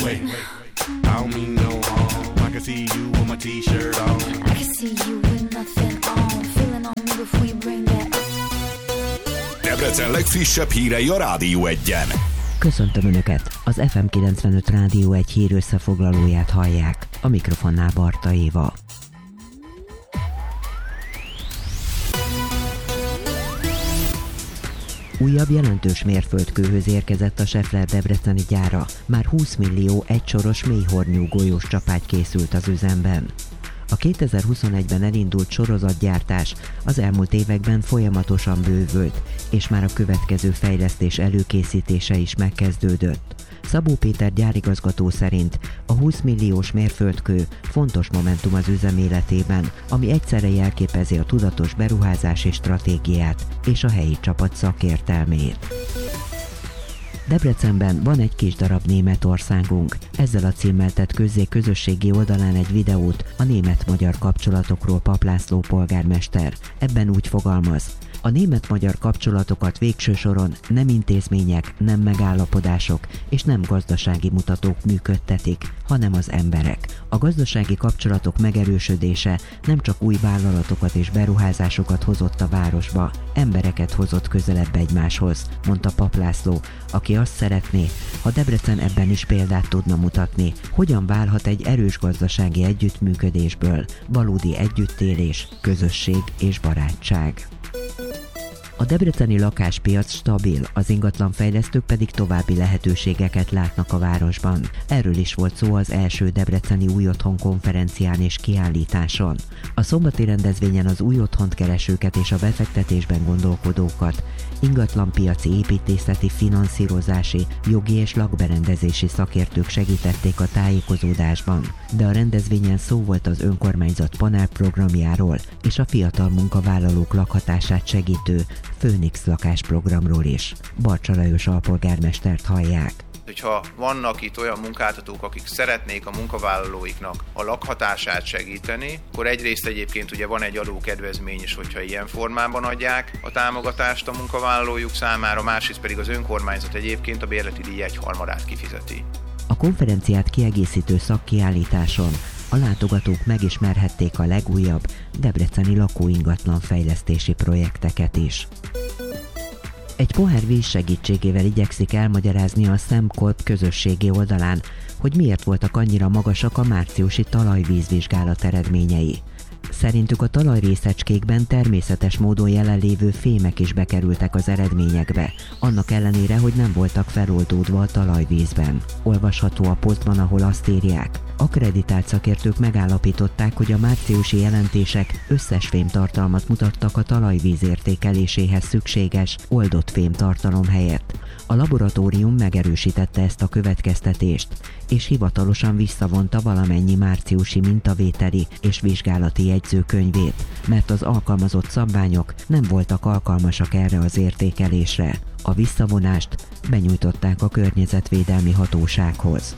wait. I don't mean no harm. I can see you with my t-shirt on. I can see you with nothing on. Feeling on me before you bring that up. Debrecen legfrissebb hírei a Rádió 1-en. Köszöntöm Önöket! Az FM 95 Rádió 1 hír összefoglalóját hallják. A mikrofonnál Barta Éva. Újabb jelentős mérföldkőhöz érkezett a Schaeffler debreceni gyára. Már 20 millió egysoros mélyhornyú golyós csapágy készült az üzemben. A 2021-ben elindult sorozatgyártás az elmúlt években folyamatosan bővült, és már a következő fejlesztés előkészítése is megkezdődött. Szabó Péter gyárigazgató szerint a 20 milliós mérföldkő fontos momentum az üzem életében, ami egyszerre jelképezi a tudatos beruházási stratégiát és a helyi csapat szakértelmét. Debrecenben van egy kis darab Németországunk. Ezzel a címmel tett közzé közösségi oldalán egy videót a német-magyar kapcsolatokról Papp László polgármester. Ebben úgy fogalmaz: a német-magyar kapcsolatokat végső soron nem intézmények, nem megállapodások és nem gazdasági mutatók működtetik, hanem az emberek. A gazdasági kapcsolatok megerősödése nem csak új vállalatokat és beruházásokat hozott a városba, embereket hozott közelebb egymáshoz, mondta Papp László, aki azt szeretné, ha Debrecen ebben is példát tudna mutatni, hogyan válhat egy erős gazdasági együttműködésből valódi együttélés, közösség és barátság. A debreceni lakáspiac stabil, az ingatlanfejlesztők pedig további lehetőségeket látnak a városban. Erről is volt szó az első debreceni új otthon konferencián és kiállításon. A szombati rendezvényen az új otthont keresőket és a befektetésben gondolkodókat ingatlanpiaci, építészeti, finanszírozási, jogi és lakberendezési szakértők segítették a tájékozódásban, de a rendezvényen szó volt az önkormányzat panelprogramjáról és a fiatal munkavállalók lakhatását segítő Főnix lakásprogramról is. Barcsa Lajos alpolgármestert hallják. Hogyha vannak itt olyan munkáltatók, akik szeretnék a munkavállalóiknak a lakhatását segíteni, akkor egyrészt egyébként ugye van egy adókedvezmény is, hogyha ilyen formában adják a támogatást a munkavállalójuk számára, másrészt pedig az önkormányzat egyébként a bérleti díj 1/3 kifizeti. A konferenciát kiegészítő szakkiállításon a látogatók megismerhették a legújabb debreceni lakóingatlan fejlesztési projekteket is. Egy pohár víz segítségével igyekszik elmagyarázni a Szemkorp közösségi oldalán, hogy miért voltak annyira magasak a márciusi talajvízvizsgálat eredményei. Szerintük a talajrészecskékben természetes módon jelenlévő fémek is bekerültek az eredményekbe, annak ellenére, hogy nem voltak feloldódva a talajvízben. Olvasható a posztban, ahol azt írják: akkreditált szakértők megállapították, hogy a márciusi jelentések összes fémtartalmat mutattak a talajvíz értékeléséhez szükséges oldott fémtartalom helyett. A laboratórium megerősítette ezt a következtetést, és hivatalosan visszavonta valamennyi márciusi mintavételi és vizsgálati jegyzőkönyvét, mert az alkalmazott szabványok nem voltak alkalmasak erre az értékelésre. A visszavonást benyújtották a környezetvédelmi hatósághoz.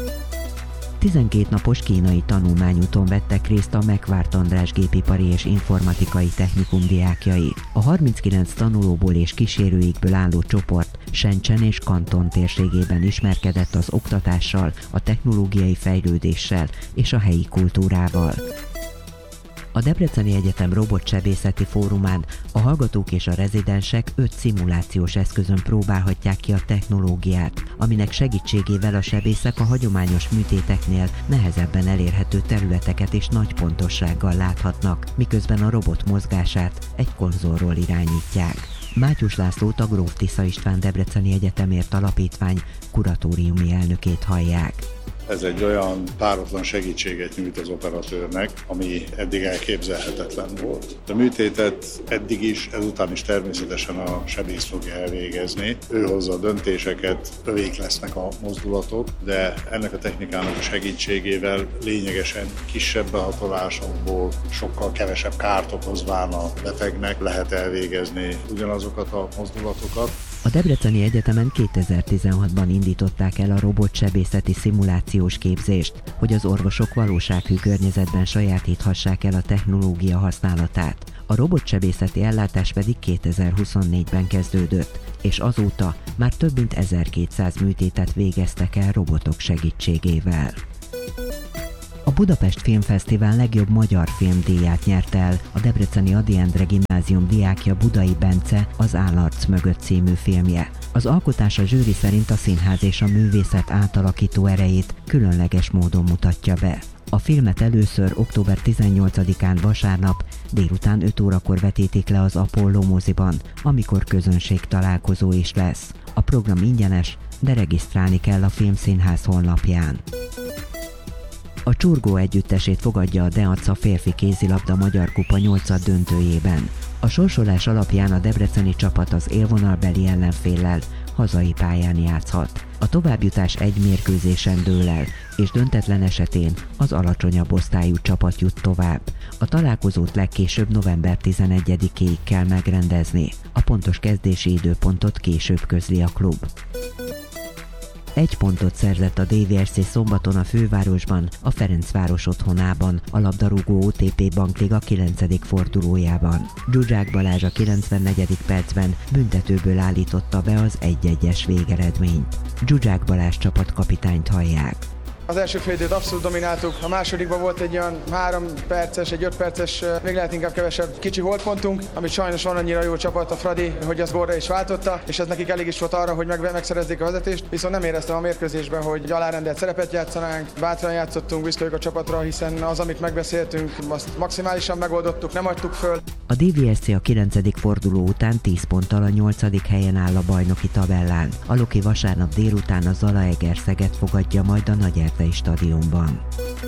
12 napos kínai tanulmányúton vettek részt a Megvárt András gépipari és informatikai technikum diákjai. A 39 tanulóból és kísérőikből álló csoport Shenzhen és Kanton térségében ismerkedett az oktatással, a technológiai fejlődéssel és a helyi kultúrával. A Debreceni Egyetem robotsebészeti fórumán a hallgatók és a rezidensek 5 szimulációs eszközön próbálhatják ki a technológiát, aminek segítségével a sebészek a hagyományos műtéteknél nehezebben elérhető területeket is nagy pontossággal láthatnak, miközben a robot mozgását egy konzolról irányítják. Mátyus Lászlót, a Gróf Tisza István Debreceni Egyetemért Alapítvány kuratóriumi elnökét hallják. Ez egy olyan páratlan segítséget nyújt az operatőrnek, ami eddig elképzelhetetlen volt. A műtétet eddig is, ezután is természetesen a sebész fogja elvégezni. Ő hozza a döntéseket, övék lesznek a mozdulatok, de ennek a technikának a segítségével lényegesen kisebb behatolásokból, sokkal kevesebb kárt okozván a betegnek lehet elvégezni ugyanazokat a mozdulatokat. A Debreceni Egyetemen 2016-ban indították el a robotsebészeti szimulációs képzést, hogy az orvosok valósághű környezetben sajátíthassák el a technológia használatát. A robotsebészeti ellátás pedig 2024-ben kezdődött, és azóta már több mint 1200 műtétet végeztek el robotok segítségével. A Budapest Filmfesztivál legjobb magyar filmdíját nyert el a debreceni Ady Endre Gimnázium diákja Budai Bence Az állarc mögött című filmje. Az alkotás a zsűri szerint a színház és a művészet átalakító erejét különleges módon mutatja be. A filmet először október 18-án vasárnap délután 5 órakor vetítik le az Apollo moziban, amikor közönség találkozó is lesz. A program ingyenes, de regisztrálni kell a Filmszínház honlapján. A Csurgó együttesét fogadja a Deaca férfi kézilabda Magyar Kupa 8. döntőjében. A sorsolás alapján a debreceni csapat az élvonalbeli ellenféllel hazai pályán játszhat. A továbbjutás egy mérkőzésen dől el, és döntetlen esetén az alacsonyabb osztályú csapat jut tovább. A találkozót legkésőbb november 11-éig kell megrendezni. A pontos kezdési időpontot később közli a klub. 1 pontot szerzett a DVSC szombaton a fővárosban, a Ferencváros otthonában, a labdarúgó OTP Bankliga 9. fordulójában. Zsuzsák Balázs a 94. percben büntetőből állította be az 1-1-es végeredményt. Zsuzsák Balázs csapatkapitányt hallják. Az első félidőt abszolút domináltuk, a másodikban volt egy olyan 3 perces, egy 5 perces, még lehet inkább kevesebb kicsi holtpontunk, amit sajnos van annyira jó csapat a Fradi, hogy az gólra is váltotta, és ez nekik elég is volt arra, hogy megszerezzék a vezetést, viszont nem éreztem a mérkőzésben, hogy alárendelt szerepet játszanánk, bátran játszottunk, büszkék a csapatra, hiszen az, amit megbeszéltünk, azt maximálisan megoldottuk, nem adtuk föl. A DVSC a 9. forduló után 10 ponttal a 8. helyen áll a bajnoki tabellán. A Loki vasárnap délután a Zalaegerszeget fogadja majd a Nagyerdei stadionban.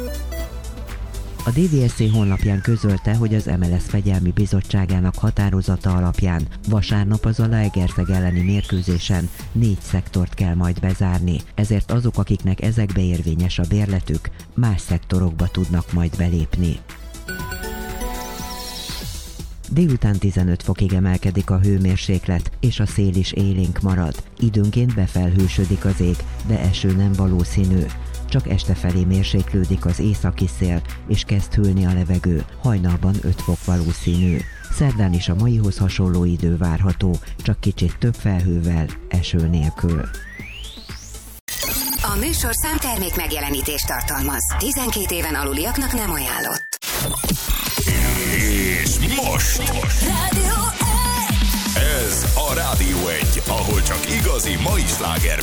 A DVSC honlapján közölte, hogy az MLS Fegyelmi Bizottságának határozata alapján vasárnap az Zalaegerszeg elleni mérkőzésen 4 szektort kell majd bezárni, ezért azok, akiknek ezekbe érvényes a bérletük, más szektorokba tudnak majd belépni. Délután 15 fokig emelkedik a hőmérséklet, és a szél is élénk marad. Időnként befelhősödik az ég, de eső nem valószínű. Csak este felé mérséklődik az északi szél, és kezd hűlni a levegő. Hajnalban 5 fok valószínű. Szerdán is a maihoz hasonló idő várható, csak kicsit több felhővel, eső nélkül. A műsorszám termék megjelenítést tartalmaz. 12 éven aluliaknak nem ajánlott. És most! Rádió 1! Ez a Rádió 1, ahol csak igazi mai sláger